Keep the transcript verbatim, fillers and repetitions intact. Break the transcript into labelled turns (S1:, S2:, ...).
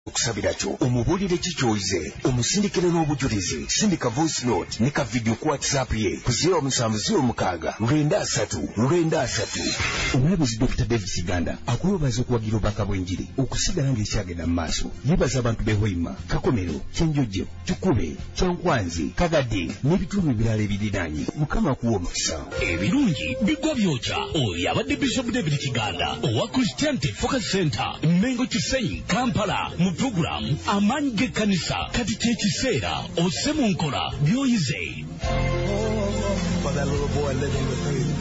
S1: okusabira kyo omubulire kikyoyize omusindikire n'obujulizi sindika voice note ne ka video ku WhatsApp ye ku zero seven zero six lwenda asatu lwenda asatu. Omulamuzi Doctor Davis Ganda akulobaza okuwagira obubaka bw'enjiri okusigala ng'ekyagenda mu maaso. Yebaza abantu b'e Hoima, Kakomero, Kyenjojo, Kikube, Kyankwanzi, Kagadde n'ebitundu ebirala ebiriraanye. Mukama akuwa omukisa.
S2: Ebirungi bigwa byokya. Oyo abadde Bishop David Kiganda owa Christianity Focus Center Mengo Kisenyi Kampala mu program amanyi g'ekkanisa kati kyekiseera ose mu nkola by'oyize.
S3: For that little boy living with me.